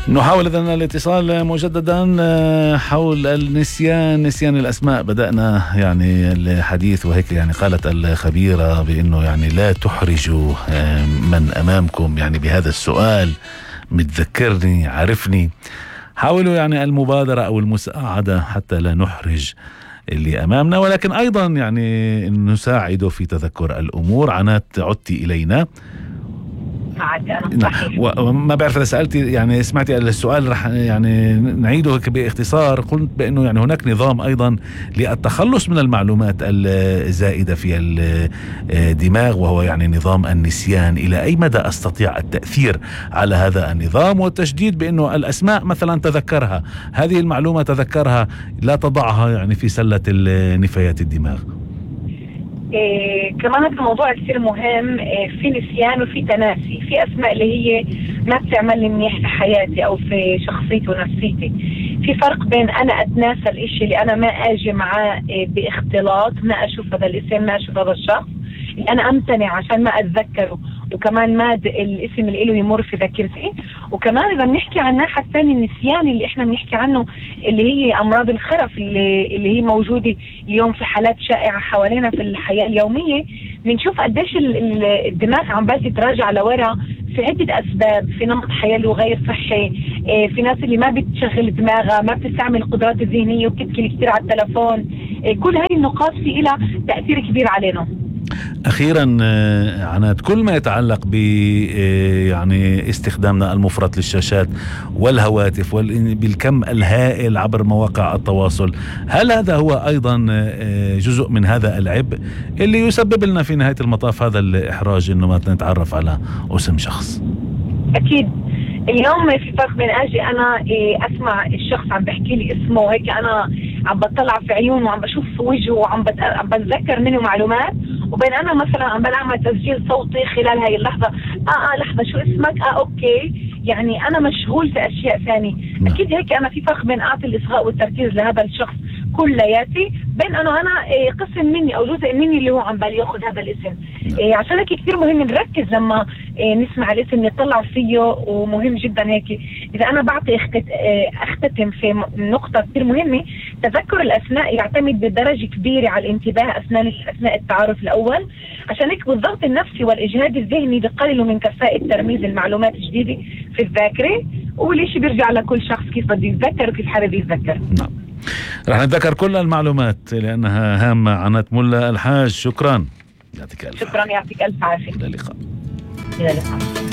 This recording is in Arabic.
نحاول إذن الاتصال مجددا حول نسيان الأسماء. بدأنا يعني الحديث وهيك يعني قالت الخبيرة بأنه يعني لا تحرجوا من أمامكم يعني بهذا السؤال، متذكرني عارفني. حاولوا يعني المبادرة أو المساعدة حتى لا نحرج اللي أمامنا، ولكن أيضا يعني نساعده في تذكر الأمور. عنات عدتي إلينا. وما بعرف إذا سألتي يعني سمعتي السؤال، رح يعني نعيده باختصار. قلت بأنه يعني هناك نظام أيضا للتخلص من المعلومات الزائدة في الدماغ، وهو يعني نظام النسيان. إلى أي مدى أستطيع التأثير على هذا النظام والتشديد بأنه الأسماء مثلا تذكرها، هذه المعلومة تذكرها، لا تضعها يعني في سلة نفايات الدماغ. كمان هذا الموضوع كثير مهم. في نسيان وفي تناسي. في أسماء اللي هي ما بتعمل لي منيح في حياتي أو في شخصيتي ونفسيتي. في فرق بين أنا أتناسى الإشي اللي أنا ما أجي معاه باختلاط، ما أشوف هذا الاسم، ما أشوف هذا الشخص، اللي أنا أمتنع عشان ما أتذكره، وكمان ما الاسم اللي له يمر في ذاكرتي. وكمان إذا بنحكي عن الناحية الثانية النسيان اللي إحنا بنحكي عنه، اللي هي أمراض الخرف اللي هي موجودة اليوم في حالات شائعة حوالينا في الحياة اليومية. بنشوف قديش الدماغ عم بس يتراجع لورا في عدة أسباب. في نمط حياة غير صحي، في ناس اللي ما بتشغل دماغها، ما بتستعمل القدرات الذهنية وبتتكل كتير على التلفون. كل هاي النقاط في لها تأثير كبير علينا. أخيرا عنات، كل ما يتعلق ب يعني استخدامنا المفرط للشاشات والهواتف بالكم الهائل عبر مواقع التواصل، هل هذا هو أيضا جزء من هذا العبء اللي يسبب لنا في نهاية المطاف هذا الإحراج إنه ما نتعرف على اسم شخص؟ أكيد اليوم في فرق بين أجي أنا أسمع الشخص عم بحكي لي اسمه وهيك أنا عم بطلع في عيونه وعم بشوف وجهه وعم بتذكر منه معلومات، وبين أنا مثلا عم بعمل تسجيل صوتي خلال هاي اللحظة. لحظة، شو اسمك؟ أوكي، يعني أنا مشغول في أشياء ثانية. أكيد هيك أنا في فرق بين أعطي الإصغاء والتركيز لهذا الشخص كلياتي، بين أنا قسم مني أو جزء مني اللي هو عم بالي يأخذ هذا الاسم. عشان هيك كثير مهم نركز لما نسمع الاسم نطلع فيه. ومهم جدا هيك إذا أنا بعطي أختتم في نقطة كثير مهمة. تذكر الأسماء يعتمد بدرجة كبيرة على الانتباه أثناء التعارف الأول. عشان هيك بالضبط النفسي والإجهاد الذهني بقللوا من كفاءة ترميز المعلومات الجديدة في الذاكرة. والشيء بيرجع لكل شخص كيف بده يتذكر وكيف حابب يتذكر. نعم، رح نتذكر كل المعلومات لأنها هامة. عنات ملا الحاج، شكرا. شكرا، يعطيك ألف عافية. إلى اللقاء.